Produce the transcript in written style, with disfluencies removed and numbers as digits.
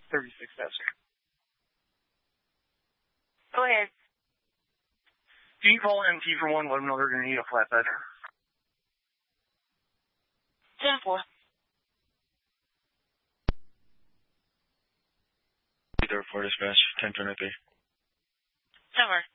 36 Desert. Go ahead. Can you call MT for one? Let them know they're going to need a flatbed. 10-4. 4 dispatch, 1023. 10-4.